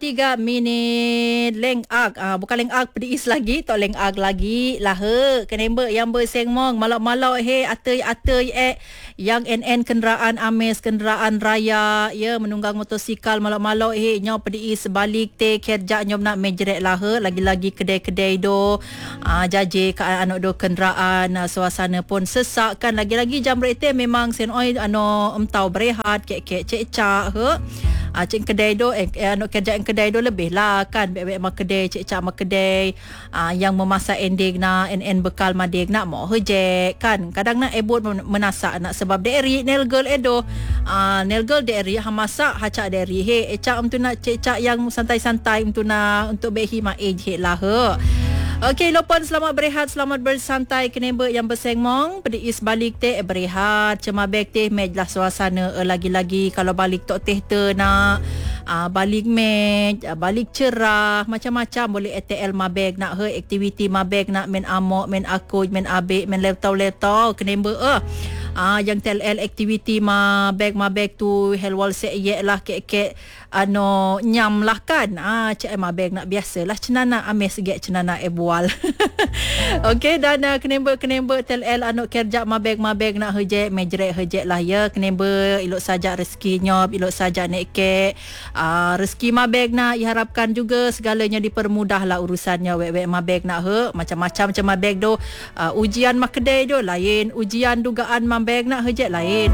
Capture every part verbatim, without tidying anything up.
tiga minit leng ag ah bukan leng ag pedis lagi tok leng ag lagi lah he kenembe yang berseng mong malak-malak he atei-atei eh yang N N kenderaan ames kenderaan raya ya menunggang motosikal malak-malak he nyo pedis balik te kerja nyom nak mejrek lah he lagi-lagi kedai-kedai do ah jaje ka anak do kenderaan ah, suasana pun sesak kan lagi-lagi jam rete memang sen oi ano emtau berehat kek-kek cek-cak he ah cik kedai do eh, eh anak kerja kedai do lebih lah kan bek-bek mak kedai cik-cak mak kedai ah, yang memasak ending na N N bekal madeg nak mau hejek kan kadang nak ebot menasak nak sebab deri nail girl edo ah, nail girl deri ha masak ha cak deri he ecak untuk nak cik-cak yang santai-santai untuk nak untuk behi mak age he lah he. Okey, lopon selamat berehat, selamat bersantai kenembe yang bersengmong. Pedis balik teh berehat, cema beg teh mejlah suasana uh, lagi-lagi kalau balik tok teh te nak uh, balik mej, uh, balik cerah, macam-macam boleh A T L mabeg nak he aktiviti mabeg nak main amok, main akuj, main abek, main leptau-leptau kenembe eh. Ah yang tel el aktiviti ma bag ma bag tu helwal se ye lah kek-kek ano nyam lah kan ah cek ma bag nak biasalah cenana ames ge cenana ebual. Okey dan uh, kenembe kenembe tel el anu kerja ma bag ma bag nak hejek mejrek hejek lah ya kenembe ilok saja rezeki nyop ilok saja nek ke ah rezeki ma bag nak diharapkan juga segalanya dipermudah lah urusannya wek-wek ma bag nak he macam-macam macam ma bag do uh, ujian mak kedai do lain ujian dugaan ma beg nak hejek lain.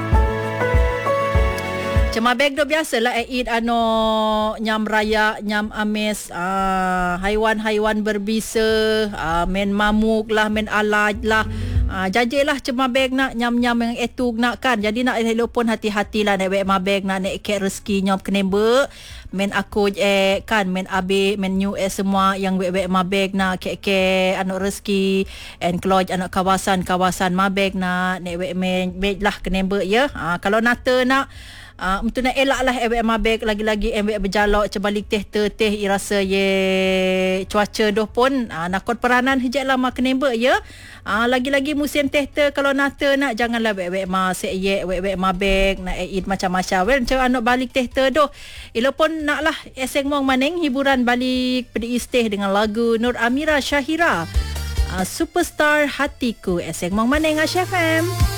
Cuma beg do biasalah Eid ano nyam raya nyam ames ah, haiwan-haiwan berbisa ah, main mamuk lah main alaj lah ah, jajelah cuma beg nak nyam-nyam yang etug nak kan jadi nak elok pun hati-hati lah nak beg mabeg nak nek kek rezeki nyop kenembe men aku eh kan men abe men new eh semua yang wek-wek mabeg nak kek-kek anak rezeki and keloj anak kawasan-kawasan mabeg nak nek wek men lah kenembe ya ha, kalau nata nak Uh, untuk nak elak lah ewek mabek lagi-lagi ewek berjalak cebalik teh te teh irasa ye cuaca doh pun uh, nakot peranan hejak lah mak kenembe ya uh, lagi-lagi musim teh te kalau nata nak janganlah ewek ma se ye ewek mabek nak eid macam-macam well macam anak balik teh te doh ilo pun nak lah eseng mong maning hiburan balik pedis teh dengan lagu Nur Amira Syahira uh, Superstar Hatiku eseng mong maning Ash F M.